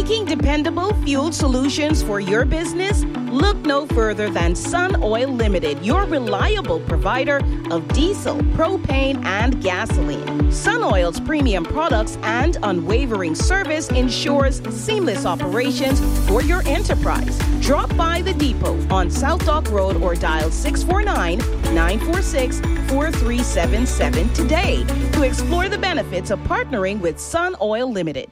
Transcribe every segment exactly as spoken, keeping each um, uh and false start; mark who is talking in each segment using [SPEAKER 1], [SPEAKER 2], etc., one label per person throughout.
[SPEAKER 1] Seeking dependable fuel solutions for your business? Look no further than Sun Oil Limited, your reliable provider of diesel, propane, and gasoline. Sun Oil's premium products and unwavering service ensures seamless operations for your enterprise. Drop by the depot on South Dock Road or dial six four nine, nine four six, four three seven seven today to explore the benefits of partnering with Sun Oil Limited.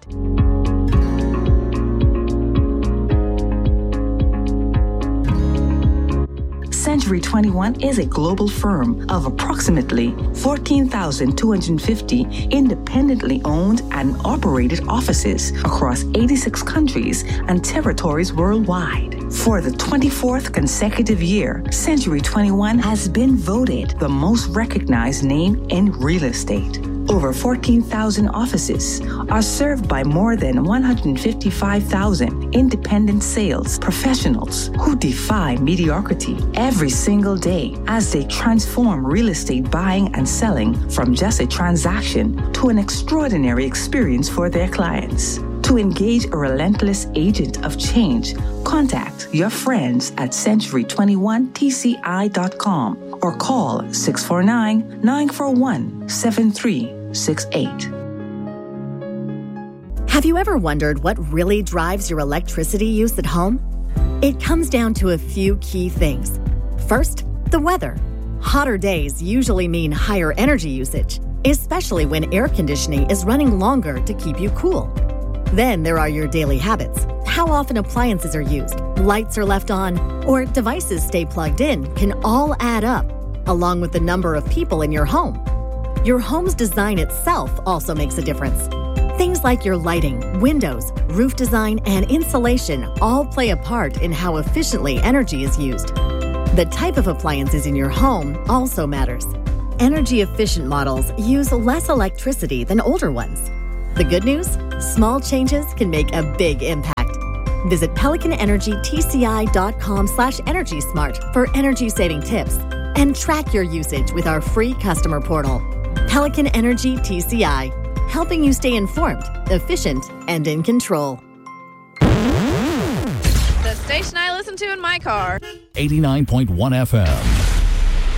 [SPEAKER 2] Century twenty-one is a global firm of approximately fourteen thousand two hundred fifty independently owned and operated offices across eighty-six countries and territories worldwide. For the twenty-fourth consecutive year, Century twenty-one has been voted the most recognized name in real estate. Over fourteen thousand offices are served by more than one hundred fifty-five thousand independent sales professionals who defy mediocrity every single day as they transform real estate buying and selling from just a transaction to an extraordinary experience for their clients. To engage a relentless agent of change, contact your friends at century twenty-one T C I dot com or call six four nine, nine four one, seven three six eight.
[SPEAKER 3] Have you ever wondered what really drives your electricity use at home? It comes down to a few key things. First, the weather. Hotter days usually mean higher energy usage, especially when air conditioning is running longer to keep you cool. Then there are your daily habits. How often appliances are used, lights are left on, or devices stay plugged in can all add up, along with the number of people in your home. Your home's design itself also makes a difference. Things like your lighting, windows, roof design, and insulation all play a part in how efficiently energy is used. The type of appliances in your home also matters. Energy-efficient models use less electricity than older ones. The good news? Small changes can make a big impact. Visit Pelican Energy T C I dot com slash Energy Smart for energy-saving tips and track your usage with our free customer portal. Pelican Energy T C I, helping you stay informed, efficient, and in control.
[SPEAKER 4] The station I listen to in my car.
[SPEAKER 5] eighty-nine point one F M.